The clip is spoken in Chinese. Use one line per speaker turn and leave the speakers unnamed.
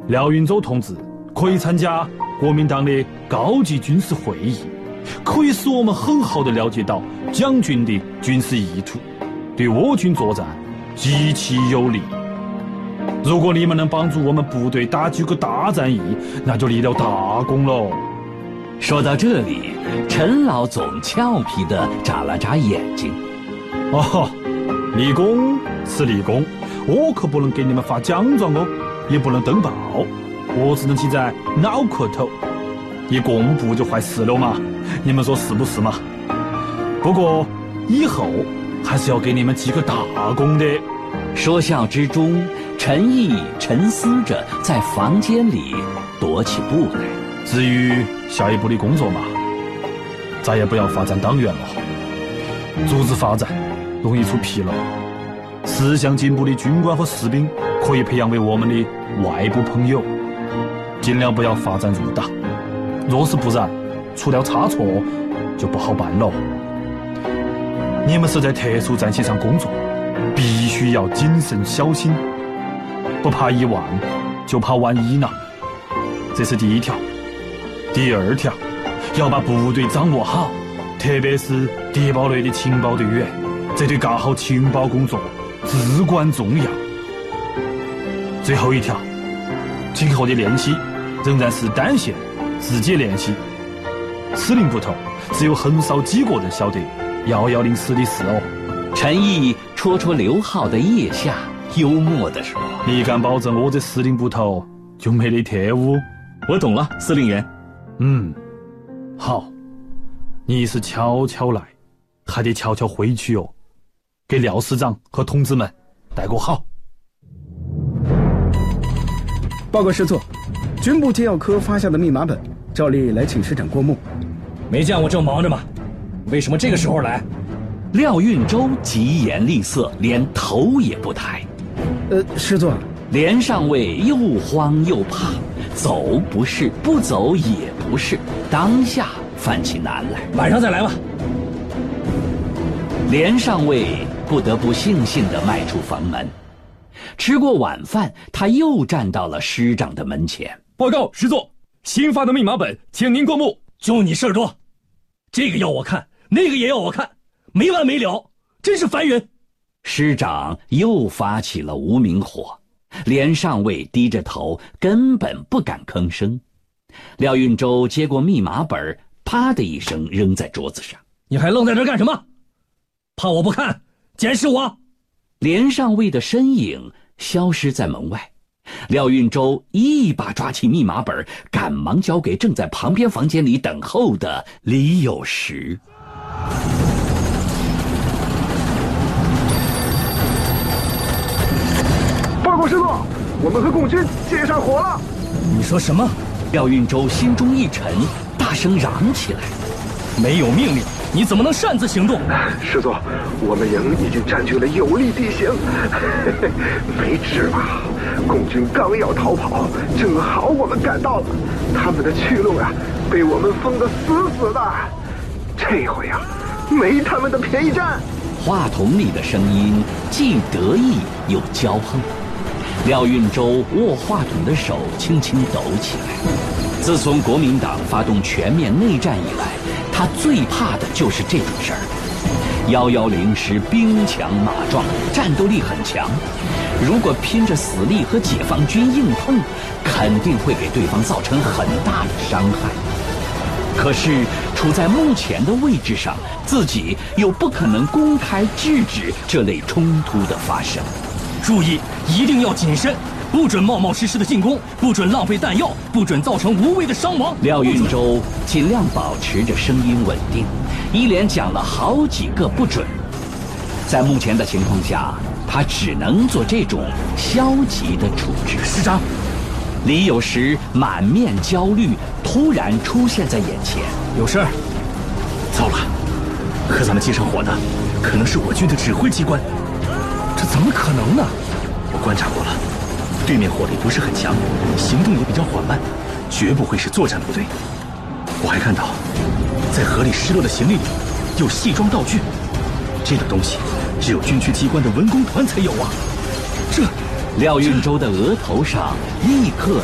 廖云洲同志可以参加国民党的高级军事会议，可以使我们很好的了解到蒋军的军事意图，对我军作战极其有利。如果你们能帮助我们部队打几个大战役，那就立了大功喽。
说到这里，陈老总俏皮地眨了眨眼睛。
哦，立功是立功，我可不能给你们发奖状哦，也不能登报，我只能记在脑壳头。一公布就坏事了嘛，你们说是不是嘛？不过以后还是要给你们记个大功的。
说笑之中，陈毅沉思着在房间里踱起步来。
至于下一步的工作嘛，再也不要发展党员了，组织发展容易出纰漏。思想进步的军官和士兵可以培养为我们的外部朋友，尽量不要发展入党。若是不然，出了差错就不好办了。你们是在特殊战役上工作，必须要谨慎小心，不怕一万，就怕万一呢。这是第一条。第二条，要把部队掌握好，特别是谍报类的情报队员，这对干好情报工作至关重要。最后一条，今后的练习仍然是单线直接练习，司令部头只有很少几个人晓得110的事哦。
陈毅戳戳刘浩的腋下，幽默地说：“
你敢保证我这司令部头就没得特务？”
我懂了，司令员。
好，你是悄悄来，还得悄悄回去哦，给廖师长和同志们带个好。
报告师座，军部机要科发下的密码本，照例来请师长过目。
没见我正忙着吗？为什么这个时候来？
廖运周疾言厉色，连头也不抬。
师座，
连上尉又慌又怕，走不是，不走也不是，当下犯起难来。
晚上再来吧。
连上尉不得不悻悻地迈出房门。吃过晚饭，他又站到了师长的门前。
报告师座，新发的密码本，请您过目。就你事儿多，这个要我看，那个也要我看，没完没了，真是烦人。
师长又发起了无名火，连上尉低着头，根本不敢吭声。廖运周接过密码本，啪的一声扔在桌子上。
你还愣在这干什么？怕我不看，监视我？
连上尉的身影消失在门外。廖运周一把抓起密码本，赶忙交给正在旁边房间里等候的李有时。
报告师座，我们和共军接上火了。
你说什么？
廖运周心中一沉，大声嚷起来：
没有命令，你怎么能擅自行动？
师座，我们营已经占据了有利地形，没治吧？共军刚要逃跑，正好我们赶到了，他们的去路呀，被我们封得死死的。这回呀，没他们的便宜占。
话筒里的声音既得意又骄横。廖运周握话筒的手轻轻抖起来。自从国民党发动全面内战以来，他最怕的就是这种事儿。110师兵强马壮，战斗力很强，如果拼着死力和解放军硬碰，肯定会给对方造成很大的伤害。可是处在目前的位置上，自己又不可能公开制止这类冲突的发生。
注意，一定要谨慎，不准冒冒失失的进攻，不准浪费弹药，不准造成无谓的伤亡。
廖运周尽量保持着声音稳定，一连讲了好几个不准。在目前的情况下，他只能做这种消极的处置。
师长，
李有时满面焦虑，突然出现在眼前。
有事儿？糟了，和咱们接上火的可能是我军的指挥机关。这怎么可能呢？我观察过了，对面火力不是很强，行动也比较缓慢，绝不会是作战部队。我还看到，在河里失落的行李里有戏装道具，这个东西只有军区机关的文工团才有啊！这……
廖运周的额头上立刻